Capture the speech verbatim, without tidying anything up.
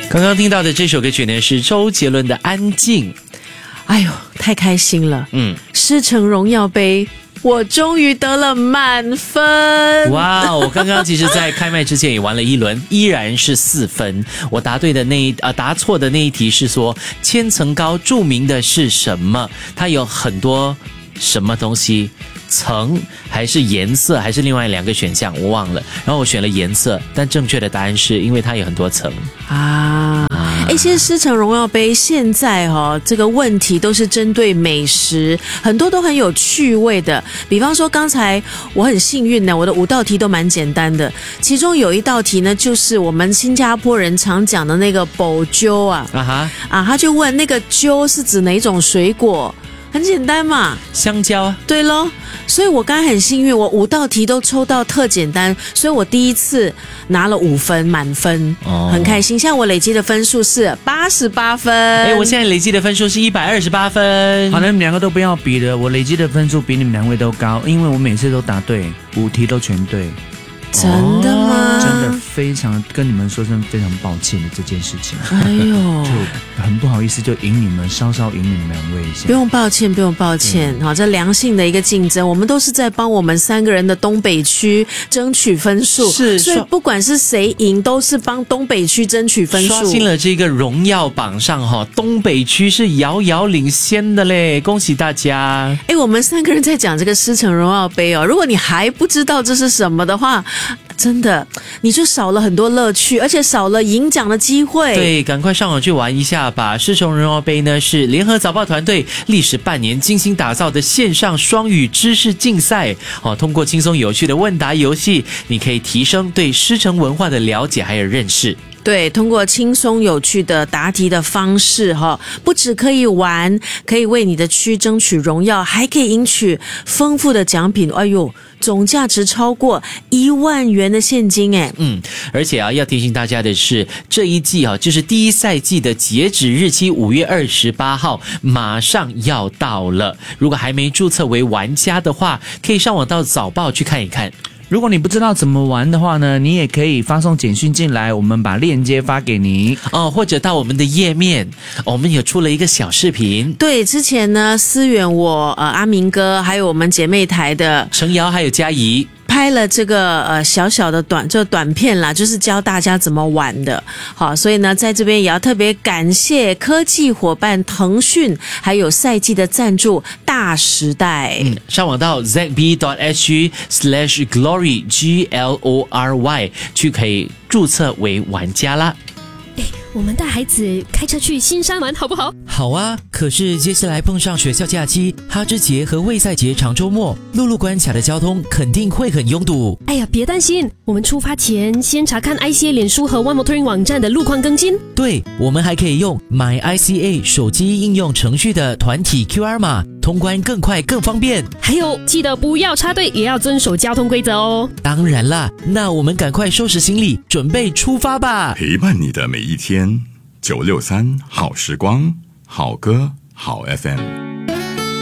刚刚听到的这首歌曲呢是周杰伦的《安静》。 哎呦，太开心了！ 嗯， 狮城荣耀杯，我终于得了满分！ 哇，我刚刚其实在开麦之前也玩了一轮，依然是四分。我答对的那一呃答错的那一题是说千层糕著名的是什么？它有很多什么东西？层还是颜色还是另外两个选项我忘了，然后我选了颜色，但正确的答案是因为它有很多层啊。哎，其实狮城荣耀杯现在哦，这个问题都是针对美食，很多都很有趣味的。比方说刚才我很幸运呢，我的五道题都蛮简单的，其中有一道题呢，就是我们新加坡人常讲的那个宝揪啊啊哈啊，他就问那个揪是指哪种水果。很简单嘛， 香蕉啊， 对咯，所以我刚才很幸运，我五道题都抽到特简单，所以我第一次拿了五分满分，哦，很开心。像我累积的分数是八十八分， 哎，我现在累积的分数是一百二十八分。 好，那你们两个都不要比了，我累积的分数比你们两位都高，因为我每次都答对，五题都全对。 真的吗？ 真的非常跟你们说声非常抱歉的这件事情。 哎呦， 就很不好意思，就赢你们，稍稍赢你们两位一下。 不用抱歉，不用抱歉。好，这良性的一个竞争，我们都是在帮我们三个人的东北区争取分数。 是， 所以不管是谁赢，都是帮东北区争取分数。 刷新了这个荣耀榜上哈，东北区是遥遥领先的嘞，恭喜大家！ 哎，我们三个人在讲这个狮城荣耀杯哦，如果你还不知道这是什么的话，真的你就少了很多乐趣，而且少了赢奖的机会。 对，赶快上网去玩一下吧。狮城荣耀杯呢是联合早报团队历时半年精心打造的线上双语知识竞赛哦，通过轻松有趣的问答游戏，你可以提升对狮城文化的了解还有认识。 对，通过轻松有趣的答题的方式哈，不只可以玩，可以为你的区争取荣耀，还可以赢取丰富的奖品。哎呦，总价值超过一万元的现金哎。 嗯，而且啊，要提醒大家的是，这一季啊，就是第一赛季的截止日期五月二十八号马上要到了。如果还没注册为玩家的话，可以上网到早报去看一看。 如果你不知道怎么玩的话呢，你也可以发送简讯进来，我们把链接发给你哦，或者到我们的页面，我们有出了一个小视频。 对，之前呢，思远我呃阿明哥还有我们姐妹台的程瑶还有嘉怡。 拍了这个呃小小的短这短片啦，就是教大家怎么玩的。好，所以呢，在这边也要特别感谢科技伙伴腾讯，还有赛季的赞助大时代。 嗯，上网到 z b dot s g slash glory g l o r y 去可以注册为玩家啦。 哎，我们带孩子开车去新山玩好不好？ 好啊，可是接下来碰上学校假期、哈芝节和卫赛节长周末，陆路关卡的交通肯定会很拥堵。 哎呀，别担心，我们出发前先查看 I C A 脸书和 One Motoring 网站的路况更新。 对，我们还可以用 My I C A 手机应用程序的团体 Q R 码，通关更快更方便。 还有，记得不要插队，也要遵守交通规则哦。 当然啦，那我们赶快收拾行李，准备出发吧。 陪伴你的每一天，九六三好时光，好歌好 F M。